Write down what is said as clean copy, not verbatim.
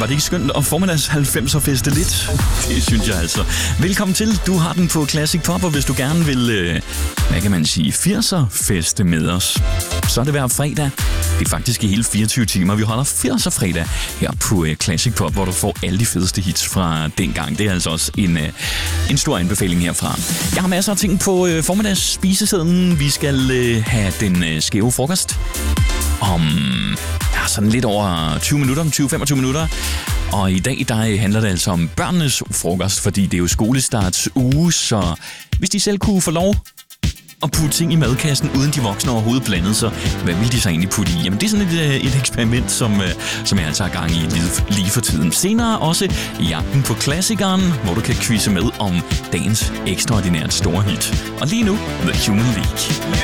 Var det ikke skønt at formiddags 90'er feste lidt? Det synes jeg altså. Velkommen til. Du har den på Classic Pop, og hvis du gerne vil, hvad kan man sige, 80'er feste med os, så er det hver fredag. Det er faktisk i hele 24 timer. Vi holder 80'er fredag her på Classic Pop, hvor du får alle de fedeste hits fra dengang. Det er altså også en stor anbefaling herfra. Jeg har masser af ting på formiddags spisesedlen. Vi skal have den skæve frokost om sådan lidt over 20 minutter, 20-25 minutter. Og i dag, der handler det altså om børnenes frokost, fordi det er jo skolestarts uge, så hvis de selv kunne få lov at putte ting i madkassen, uden de voksne overhovedet blandet, så hvad vil de så egentlig putte i? Jamen, det er sådan et eksperiment, som jeg altså har gang i lige for tiden. Senere også jagten på klassikeren, hvor du kan quizze med om dagens ekstraordinært store hit. Og lige nu, The Human League.